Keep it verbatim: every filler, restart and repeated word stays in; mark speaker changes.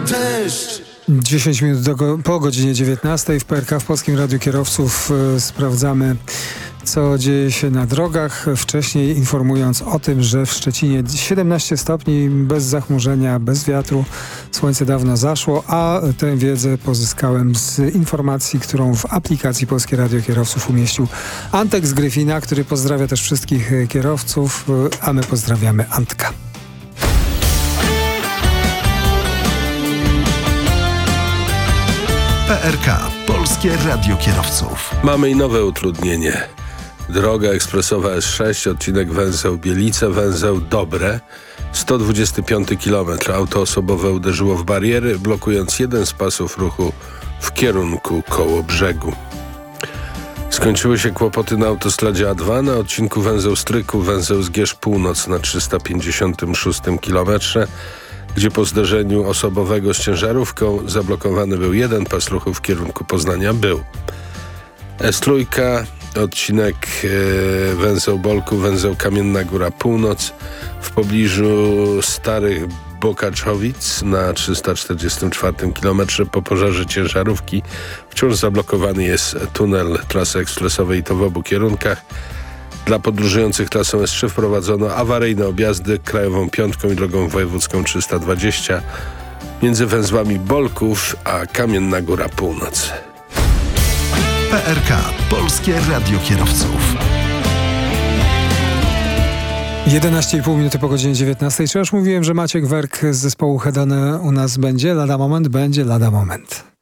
Speaker 1: deszcz.
Speaker 2: dziesięć minut do go, po godzinie dziewiętnastej w P R K, w Polskim Radiu Kierowców, y, sprawdzamy, co dzieje się na drogach. Wcześniej informując o tym, że w Szczecinie siedemnaście stopni, bez zachmurzenia, bez wiatru. Słońce dawno zaszło, a tę wiedzę pozyskałem z informacji, którą w aplikacji Polskie Radio Kierowców umieścił Antek z Gryfina, który pozdrawia też wszystkich kierowców, a my pozdrawiamy Antka.
Speaker 1: P R K. Polskie Radio Kierowców.
Speaker 3: Mamy i nowe utrudnienie. Droga ekspresowa S sześć, odcinek węzeł Bielice, węzeł Dobre, sto dwudziesty piąty kilometr. Auto osobowe uderzyło w bariery, blokując jeden z pasów ruchu w kierunku Kołobrzegu. Skończyły się kłopoty na autostradzie A dwa na odcinku węzeł Stryków, węzeł Zgierz Północ na trzysta pięćdziesiątym szóstym kilometrze, gdzie po zderzeniu osobowego z ciężarówką zablokowany był jeden pas ruchu w kierunku Poznania. Był. S trzy, odcinek e, węzeł Bolków, węzeł Kamienna Góra Północ w pobliżu Starych Bokaczowic na trzysta czterdziestym czwartym kilometrze po pożarze ciężarówki. Wciąż zablokowany jest tunel trasy ekspresowej i to w obu kierunkach. Dla podróżujących trasą S trzy wprowadzono awaryjne objazdy krajową piątką i drogą wojewódzką trzysta dwadzieścia między węzłami Bolków a Kamienna Góra Północ.
Speaker 1: P R K. Polskie Radio Kierowców.
Speaker 2: jedenaście i pół minuty po godzinie dziewiętnastej. Czy już mówiłem, że Maciek Werk z zespołu Hedone u nas będzie? Lada moment, będzie lada moment.